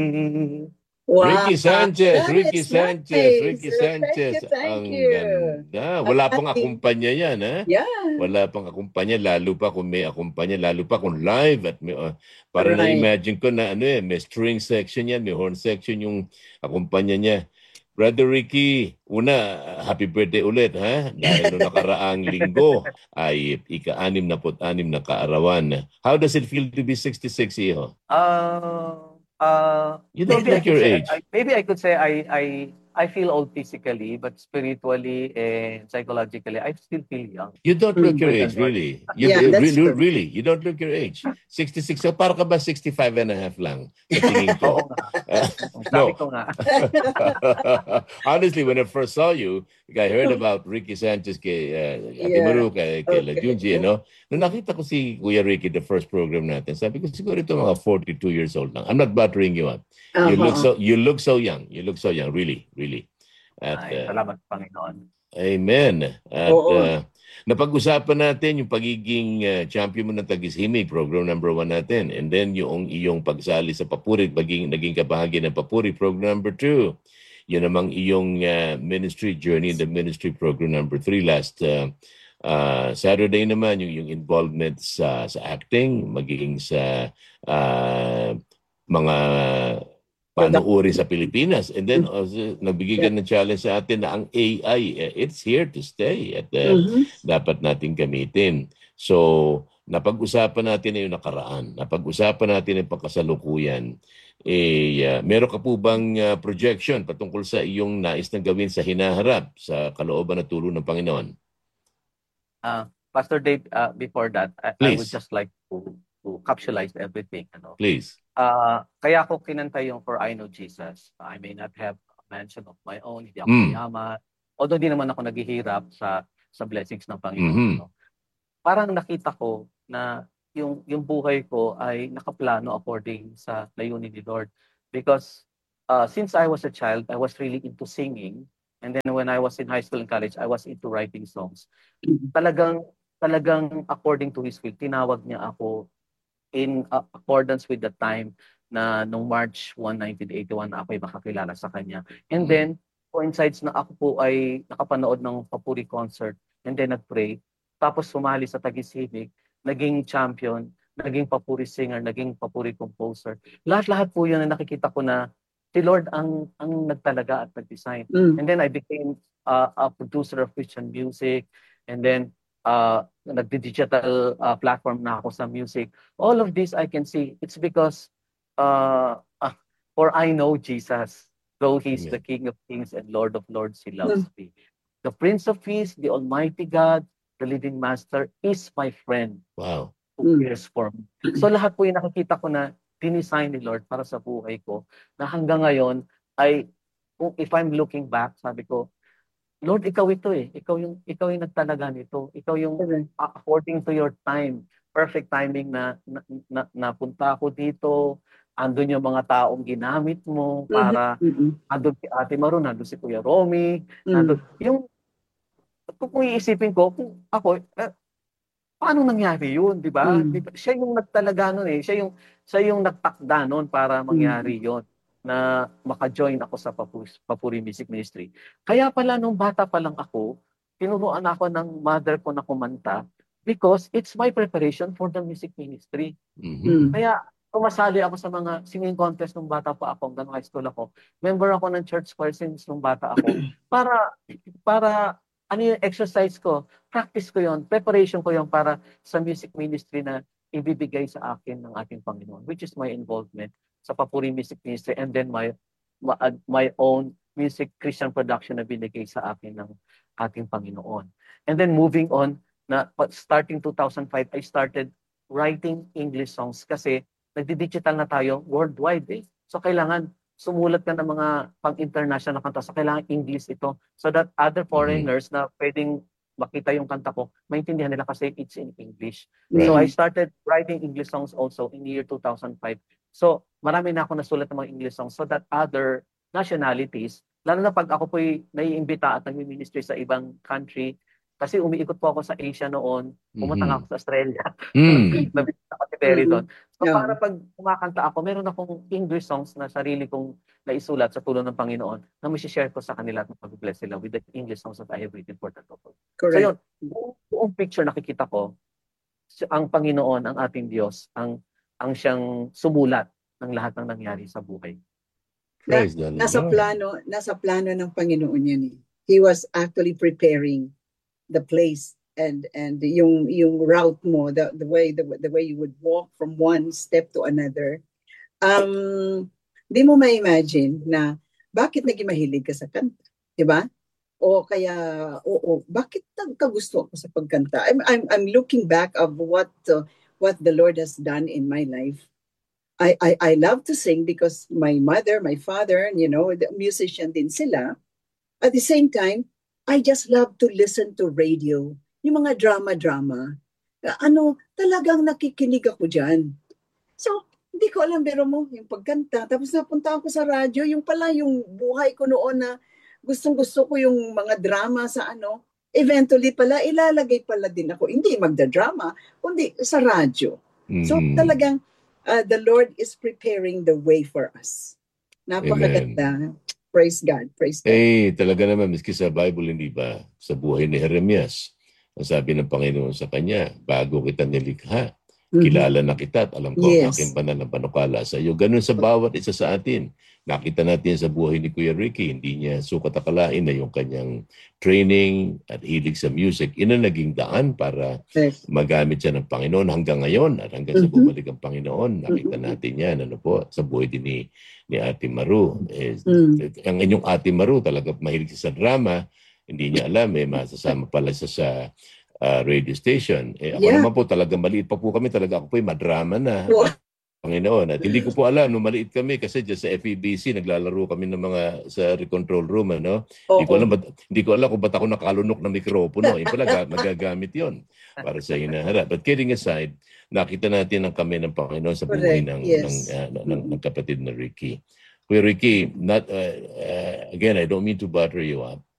Wow, Ricky Sanchez, Ricky nice, Sanchez, nice. Ricky Thank you, Sanchez. thank Ang you. ganda. Wala pang Ay, akumpanya yan, ha? yeah, Wala pang akumpanya, lalo pa kung may akumpanya, lalo pa kung live. At may, para right. na-imagine ko na may string section yan, may horn section yung akumpanya niya. Brother Ricky, una, happy birthday ulit, ha? Dahil noong nakaraang linggo ay ika-66 na kaarawan. How does it feel to be 66, Iho? You don't Maybe I look could your say age. I feel old physically, but spiritually and psychologically, I still feel young You don't look Mm. your with the age, Lord. really. Yeah, that's Really, true. really, you don't look your age. 66, so para ka ba 65 and a half lang sa tingin Oo ko? nga. Sabi No. ko nga. Honestly, when I first saw you, I heard about Ricky Sanchez kay Ate Yeah, Maru, kay La okay. Junji, Nung nakita ko si Kuya Ricky, the first program natin, sabi ko, siguro ito mga 42 years old lang. I'm not buttering you up. Uh-huh. You look so young. You look so young, really, really. At Ay, salamat Panginoon. Amen. At Oo. napag-usapan natin yung pagiging champion mo ng Tagisimig, program number 1 natin. And then yung iyong pagsali sa Papuri, naging kabahagi ng Papuri, program number 2. Yun namang iyong ministry journey in the ministry, program number 3 last Saturday naman, yung involvement sa acting, magiging sa mga panuuri sa Pilipinas. And then nagbigay ka ng challenge sa atin na ang AI, it's here to stay at Mhm. dapat natin gamitin. So, napag-usapan natin na yung nakaraan. Napag-usapan natin yung pagkasalukuyan. Meron ka po bang projection patungkol sa iyong nais na gawin sa hinaharap sa kalooban at tulong ng Panginoon? Pastor Dave, before that, I would Please. just like to capsulize everything. Please. Kaya ako kinanta yung For I Know Jesus. I may not have a mansion of my own, hindi ako mayaman. Although hindi naman ako naghihirap sa blessings ng Panginoon. Parang nakita ko na yung buhay ko ay nakaplano according sa layunin ni Lord. Because since I was a child, I was really into singing. And then when I was in high school and college, I was into writing songs. Talagang according to His will, tinawag niya ako in accordance with the time na nung March 1, 1981 na ako'y makakilala sa Kanya. And then, coincides na ako po ay nakapanood ng Papuri concert and then nag-pray. Tapos sumali sa Tagisimik, naging champion, naging Papuri singer, naging Papuri composer. Lahat-lahat po yun na nakikita ko na si Lord ang nagtalaga at nag-design. And then I became a producer of Christian music. And then, nagdi-digital platform na ako sa music. All of this I can see, it's because for I know Jesus, though He's the King of Kings and Lord of Lords, He loves me. The Prince of Peace, the Almighty God, the Living Master is my friend. Wow. Who cares for me. So lahat po yung nakikita ko na dinisign ni Lord para sa buhay ko, na hanggang ngayon ay, if I'm looking back, sabi ko, Lord, ikaw ito eh. Ikaw yung nagtalaga nito. Ikaw yung according to your time, perfect timing na napunta ako dito. Andun yung mga taong ginamit mo para andun si Ate Maru, nandun si Kuya Romy, nandun yung kung iisipin ko, kung ako paano nangyari yun, di ba? Siya yung nagtalaga nun eh. Siya yung nagtakda nun para mangyari yun, na maka-join ako sa Papuri Music Ministry. Kaya pala nung bata pa lang ako, tinuruan ako ng mother ko na kumanta because it's my preparation for the music ministry. Kaya tumasali ako sa mga singing contest nung bata pa ako, hanggang high school ako. Member ako ng church choir since nung bata ako. Para ano yung exercise ko, practice ko yon, preparation ko yon para sa music ministry na ibibigay sa akin ng ating Panginoon, which is my involvement sa Papuri Music Ministry and then my own music Christian production na binigay sa akin ng ating Panginoon. And then moving on, starting 2005, I started writing English songs kasi nagdi-digital na tayo worldwide eh. So kailangan sumulat ka ng mga pang-international na kanta. So kailangan English ito so that other foreigners na pwedeng makita yung kanta ko, maintindihan nila kasi it's in English. Right. So I started writing English songs also in the year 2005. So marami na ako nasulat ng mga English songs so that other nationalities, lalo na pag ako po'y naiimbita at nag-ministry sa ibang country, Kasi umiikot po ako sa Asia noon. Pumunta nga ako sa Australia. Mm. Nabisita ko si Perry doon. So Yeah. para pag kumakanta ako, meron akong English songs na sarili kong naisulat sa tulong ng Panginoon na share ko sa kanila at mag-bless sila with the English songs that I have written for the couple. So Correct. yun, buong picture nakikita ko, ang Panginoon, ang ating Diyos, ang siyang sumulat ng lahat ng nangyari sa buhay. Praise the Lord. Nasa plano ng Panginoon yan eh. He was actually preparing the place and yung route mo, the way you would walk from one step to another. Di mo ma-imagine na bakit naging mahilig ka sa kanta, di ba? O kaya bakit nagkagusto ako sa pagkanta? I'm looking back of what the Lord has done in my life. I love to sing because my mother, my father, the musician din sila. At the same time, I just love to listen to radio. Yung mga drama. Talagang nakikinig ako dyan. So, hindi ko alam, pero mo, yung pagkanta. Tapos napunta ako sa radyo, yung pala yung buhay ko noon na gustong-gusto ko yung mga drama sa eventually pala, ilalagay pala din ako. Hindi magda-drama, kundi sa radyo. So, talagang, the Lord is preparing the way for us. Napakaganda. Praise God. Talaga naman, miski sa Bible, hindi ba? Sa buhay ni Jeremias, ang sabi ng Panginoon sa kanya, bago kita nilikha, kilala na kita at alam ko ang aking banal na panukala sa iyo. Ganun sa bawat isa sa atin. Nakita natin sa buhay ni Kuya Ricky, hindi niya sukat akalain na yung kanyang training at hilig sa music, ina naging daan para magamit siya ng Panginoon hanggang ngayon at hanggang sa bumalik ang Panginoon. Nakita natin yan sa buhay din ni Ate Maru. Ang inyong Ate Maru talaga mahilig sa drama, hindi niya alam, masasama pala sa radio station. Ako naman po talaga maliit pa po kami, talaga ako po madrama na. Panginoon. At hindi ko po alam, nung maliit kami, kasi dyan sa FEBC, naglalaro kami ng mga sa control room, Hindi ko alam kung ba't ako nakalunok ng mikropono. Yung pala, magagamit yon para sa hinaharap. But kidding aside, nakita natin ang kami ng Panginoon sa buhay ng kapatid na Ricky. Kuya Ricky, again, I don't mean to butter you up.